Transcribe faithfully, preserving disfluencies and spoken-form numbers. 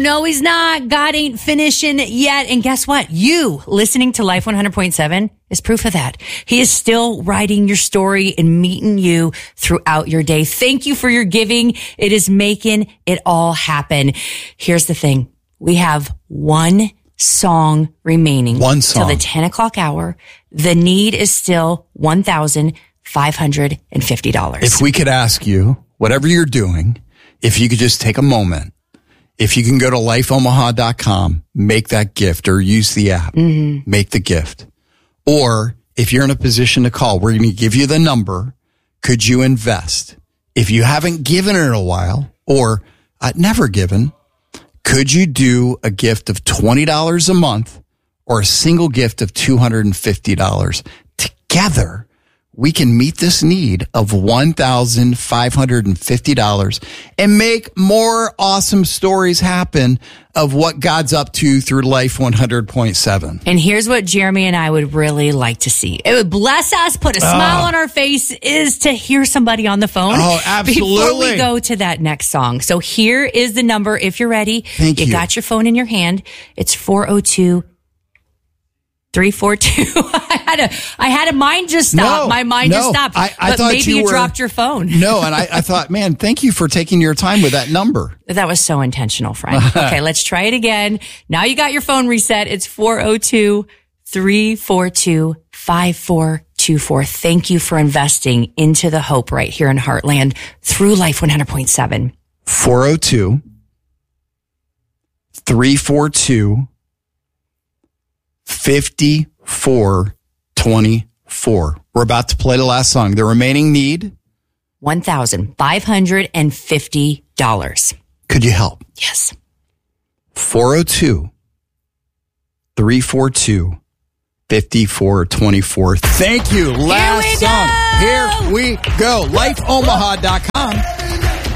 no, he's not. God ain't finishing yet. And guess what? You listening to Life one hundred point seven is proof of that. He is still writing your story and meeting you throughout your day. Thank you for your giving. It is making it all happen. Here's the thing. We have one song remaining. One song. Till the ten o'clock hour. The need is still one thousand five hundred fifty dollars. If we could ask you, whatever you're doing, if you could just take a moment, if you can go to life omaha dot com, make that gift or use the app, mm-hmm. make the gift. Or if you're in a position to call, we're going to give you the number. Could you invest? If you haven't given in a while or uh, never given, could you do a gift of twenty dollars a month or a single gift of two hundred fifty dollars? Together, we can meet this need of one thousand five hundred fifty dollars and make more awesome stories happen of what God's up to through Life one hundred point seven. And here's what Jeremy and I would really like to see. It would bless us, put a smile oh. on our face, is to hear somebody on the phone. Oh, absolutely. Before we go to that next song. So here is the number if you're ready. Thank you. You got your phone in your hand. It's four oh two, three four two. I had a, I had a mind just stop. No, My mind no, just stopped. I, I but thought maybe you, you were, dropped your phone. No, and I, I thought, man, thank you for taking your time with that number. That was so intentional, friend. Okay, let's try it again. Now you got your phone reset. It's four oh two, three four two, five four two four. Thank you for investing into the hope right here in Heartland through Life one hundred point seven. four oh two, three four two, fifty-four twenty-four. We're about to play the last song. The remaining need? one thousand five hundred fifty dollars. Could you help? Yes. four oh two, three four two, fifty-four twenty-four. Thank you. Last Here we song. go. Here we go. life omaha dot com.